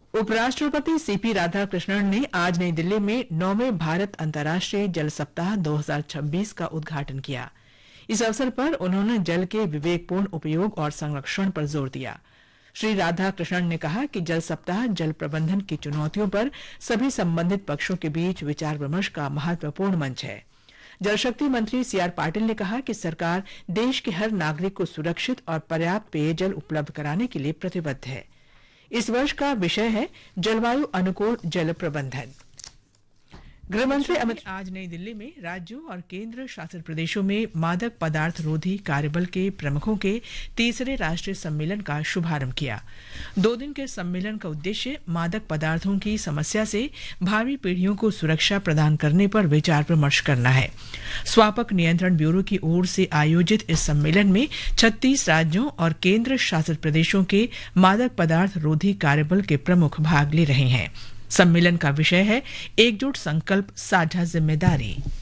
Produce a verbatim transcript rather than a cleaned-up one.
उपराष्ट्रपति सीपी राधाकृष्णन ने आज नई दिल्ली में नौवें भारत अंतर्राष्ट्रीय जल सप्ताह दो हज़ार छब्बीस का उद्घाटन किया। इस अवसर पर उन्होंने जल के विवेकपूर्ण उपयोग और संरक्षण पर जोर दिया। श्री राधाकृष्णन ने कहा कि जल सप्ताह जल प्रबंधन की चुनौतियों पर सभी संबंधित पक्षों के बीच विचार विमर्श का महत्वपूर्ण मंच है। जल शक्ति मंत्री सी आर पाटिल ने कहा कि सरकार देश के हर नागरिक को सुरक्षित और पर्याप्त पेयजल उपलब्ध कराने के लिए प्रतिबद्ध है। इस वर्ष का विषय है जलवायु अनुकूल जल प्रबंधन। गृहमंत्री अमित आज नई दिल्ली में राज्यों और केंद्र शासित प्रदेशों में मादक पदार्थ रोधी कार्यबल के प्रमुखों के तीसरे राष्ट्रीय सम्मेलन का शुभारंभ किया। दो दिन के सम्मेलन का उद्देश्य मादक पदार्थों की समस्या से भावी पीढ़ियों को सुरक्षा प्रदान करने पर विचार विमर्श करना है। स्वापक नियंत्रण ब्यूरो की ओर से आयोजित इस सम्मेलन में छत्तीस राज्यों और केंद्र शासित प्रदेशों के मादक पदार्थ रोधी कार्यबल के प्रमुख भाग ले रहे हैं। सम्मेलन का विषय है एकजुट संकल्प साझा जिम्मेदारी।